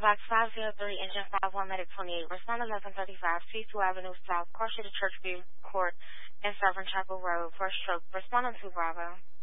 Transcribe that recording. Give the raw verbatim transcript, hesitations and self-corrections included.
Callback five zero three, Engine five one, Medic twenty-eight. Respond eleven thirty-five, C two Avenue South, Car City Churchview Court, and Severn Chapel Road. First stroke. Respond on two Bravo.